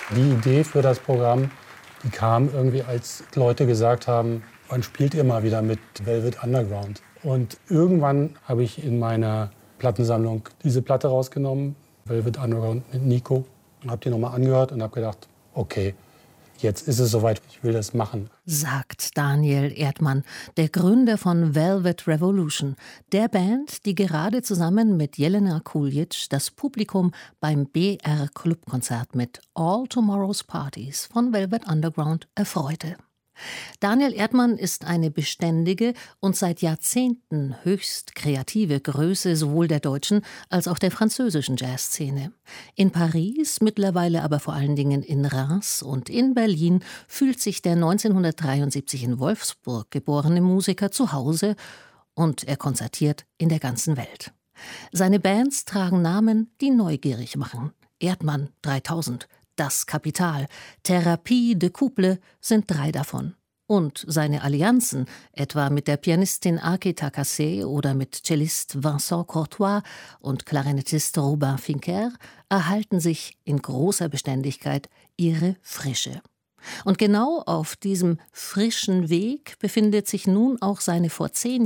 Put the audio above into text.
Die Idee für das Programm, die kam irgendwie, als Leute gesagt haben, wann spielt ihr mal wieder mit Velvet Underground? Und irgendwann habe ich in meiner Plattensammlung diese Platte rausgenommen, Velvet Underground mit Nico, und habe die nochmal angehört und habe gedacht, okay, jetzt ist es soweit, ich will das machen. Sagt Daniel Erdmann, der Gründer von Velvet Revolution, der Band, die gerade zusammen mit Jelena Kuljic das Publikum beim BR Clubkonzert mit All Tomorrow's Parties von Velvet Underground erfreute. Daniel Erdmann ist eine beständige und seit Jahrzehnten höchst kreative Größe sowohl der deutschen als auch der französischen Jazzszene. In Paris, mittlerweile aber vor allen Dingen in Reims und in Berlin, fühlt sich der 1973 in Wolfsburg geborene Musiker zu Hause und er konzertiert in der ganzen Welt. Seine Bands tragen Namen, die neugierig machen. Erdmann 3000, Das Kapital, Thérapie de Couple sind 3 davon. Und seine Allianzen, etwa mit der Pianistin Aki Takase oder mit Cellist Vincent Courtois und Klarinettist Robin Fincker, erhalten sich in großer Beständigkeit ihre Frische. Und genau auf diesem frischen Weg befindet sich nun auch seine vor 10